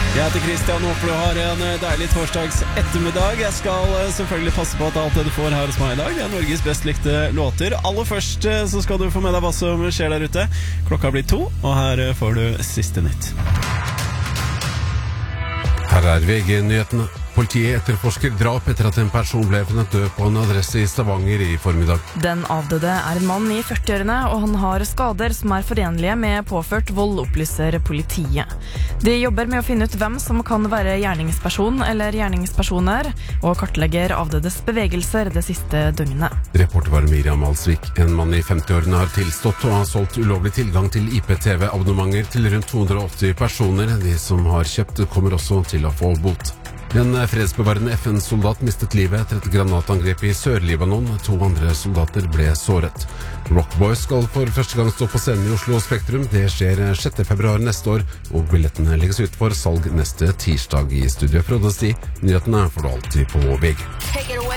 Jeg heter Kristian, håper du har en deilig torsdags ettermiddag. Jeg skal selvfølgelig passe på at alt det du får her hos meg i dag, det er Norges best likte låter. Aller først så skal du få med deg hva som skjer der ute. Klokka blir 2, og her får du siste nytt. Her er VG-nyhetene. Politiet etterforsker drap etter at en person ble funnet død på en adresse i Stavanger i formiddag. Den avdøde er en mann i 40-årene, og han har skader som er forenlige med påført vold, opplyser politiet. De jobber med å finne ut hvem som kan være gjerningsperson eller gjerningspersoner, og kartlegger avdødes bevegelser det siste døgnet. Reporter var Miriam Alsvik. En mann i 50-årene har tilstått og har solgt ulovlig tilgang til IPTV-abonnementer til rundt 280 personer. De som har kjøpt kommer også til å få bot. En fredsbevarende FN-soldat mistet livet etter et granatangrep i Sør-Libanon. 2 andre soldater ble såret. Rockboys skal for første gang stå på scenen i Oslo Spektrum. Det skjer 6. februar neste år, og billettene legges ut for salg neste tirsdag. I studio fra Frode Sti. Nyhetene får du alltid på VG.